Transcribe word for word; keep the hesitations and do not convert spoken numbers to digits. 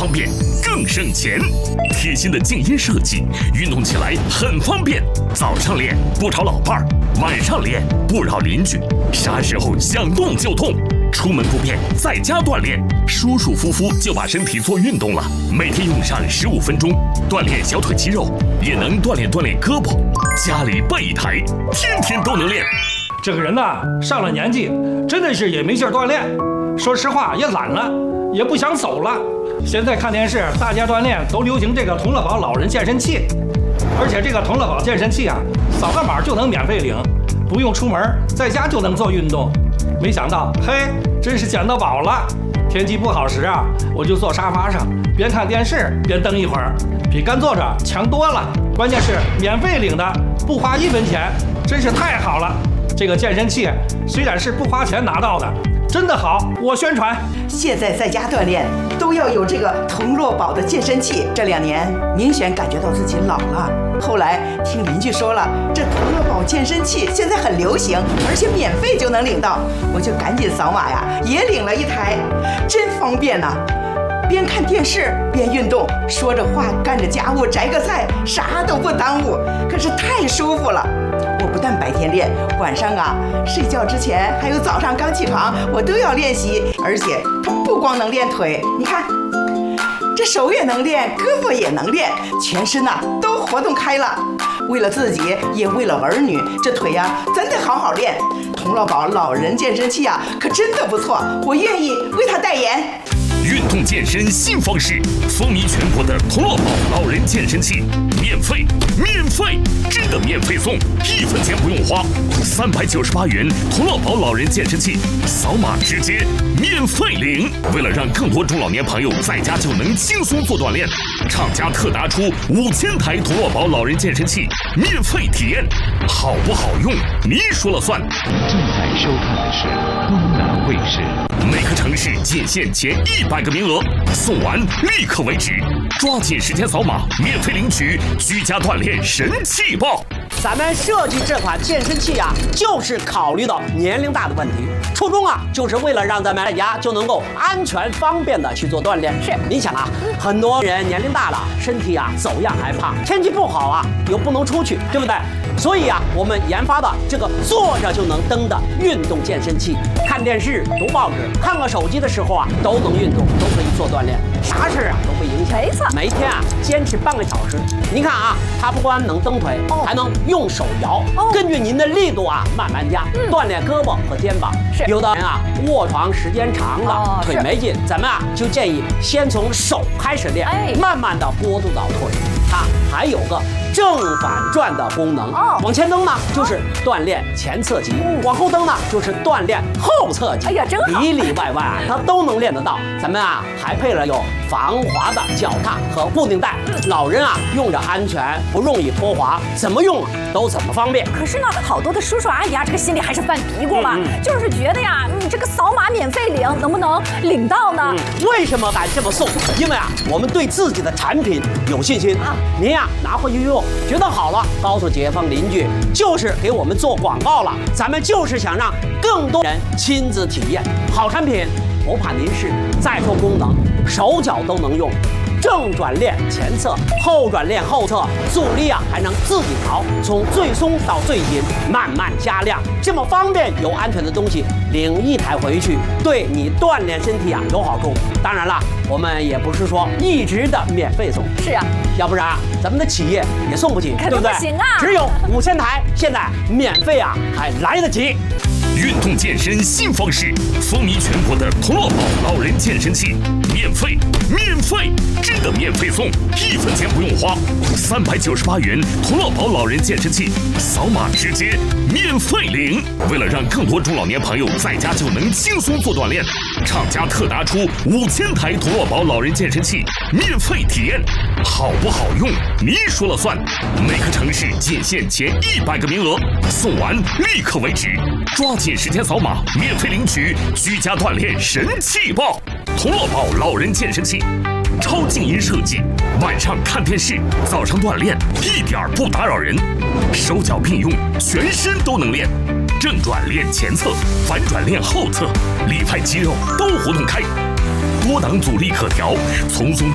方便，更省钱。贴心的静音设计，运动起来很方便。早上练不吵老伴儿，晚上练不扰邻居，啥时候想动就动。出门不便，在家锻炼，舒舒服服就把身体做运动了。每天用上十五分钟，锻炼小腿肌肉，也能锻炼锻炼胳膊。家里备一台，天天都能练。 这个人呐，上了年纪，真的是也没劲儿锻炼。说实话，也懒了，也不想走了。现在看电视，大家锻炼都流行这个同乐宝老人健身器，而且这个同乐宝健身器啊，扫个码就能免费领，不用出门，在家就能做运动。没想到，嘿，真是捡到宝了！天气不好时啊，我就坐沙发上，边看电视边蹬一会儿，比干坐着强多了。关键是免费领的，不花一分钱，真是太好了。这个健身器虽然是不花钱拿到的，真的好，我宣传。 现在在家锻炼都要有这个同乐宝的健身器。这两年明显感觉到自己老了。后来听邻居说了，这同乐宝健身器现在很流行，而且免费就能领到，我就赶紧扫码呀，也领了一台，真方便呐、啊！边看电视边运动，说着话干着家务，摘个菜，啥都不耽误，可是太舒服了。我不但白天练，晚上啊睡觉之前还有早上刚起床，我都要练习。而且它不光能练腿，你看这手也能练，胳膊也能练，全身呐、啊、都活动开了。为了自己，也为了儿女，这腿呀、啊、真得好好练。同乐宝老人健身器啊，可真的不错，我愿意为他代言。 运动健身新方式，风靡全国的同乐宝老人健身器，免费，免费，真的免费送，一分钱不用花，三百九十八元同乐宝老人健身器，扫码直接免费领。为了让更多中老年朋友在家就能轻松做锻炼，厂家特拿出五千台同乐宝老人健身器免费体验，好不好用你说了算。 正在收看的是东南卫视。 每个城市仅限前一百个名额，送完立刻为止，抓紧时间扫码，免费领取居家锻炼神器包。 咱们设计这款健身器啊，就是考虑到年龄大的问题，初衷啊，就是为了让咱们在家就能够安全方便的去做锻炼。是，你想啊，很多人年龄大了，身体啊走样还怕，天气不好啊又不能出去，对不对？所以啊，我们研发的这个坐着就能蹬的运动健身器，看电视、读报纸、看个手机的时候啊，都能运动，都可以做锻炼，啥事啊都不影响。 没错， 每天啊坚持半个小时。你看啊，它不光能蹬腿，哦、还能用手摇，哦、根据您的力度啊慢慢加，嗯、锻炼胳膊和肩膀。是，有的人啊卧床时间长了，哦、腿没劲，咱们啊就建议先从手开始练，哎、慢慢的过渡到腿。它还有个正反转的功能，哦、往前蹬呢就是锻炼前侧肌，嗯、往后蹬呢就是锻炼后侧肌。哎呀，真好，里里外外啊它都能练得到。咱们啊还配了有防滑的脚踏和固定带，嗯、老人啊用着安全，不容易脱滑，怎么用都怎么方便。 可是呢，好多的叔叔阿姨啊，这个心里还是犯嘀咕嘛，嗯嗯、就是觉得呀，你这个扫码免费领，能不能领到呢？嗯、 为什么敢这么送？因为啊，我们对自己的产品有信心啊。您呀、啊、拿回去用，觉得好了，告诉街坊邻居，就是给我们做广告了。咱们就是想让更多人亲自体验好产品，不怕您试。再说功能，手脚都能用。正转练前侧，后转练后侧，阻力啊还能自己调，从最松到最紧，慢慢加量，这么方便又安全的东西，领一台回去，对你锻炼身体啊有好处。当然了，我们也不是说一直的免费送， 是啊， 要不然咱们的企业也送不起，对不对？ 不行啊， 只有五千台，现在免费啊还来得及。 运动健身新方式，风靡全国的同乐宝老人健身器，免费，免费，真的免费送，一分钱不用花，三百九十八元同乐宝老人健身器，扫码直接免费领。为了让更多中老年朋友在家就能轻松做锻炼，厂家特拿出五千台同乐宝老人健身器免费体验，好不好用你说了算。每个城市仅限前一百个名额，送完立刻为止，抓紧时间扫码，免费领取居家锻炼神器包。同乐宝老人健身器，超静音设计，晚上看电视，早上锻炼，一点不打扰人，手脚并用，全身都能练。正转练前侧，反转练后侧，里外肌肉都活动开，多档阻力可调，从松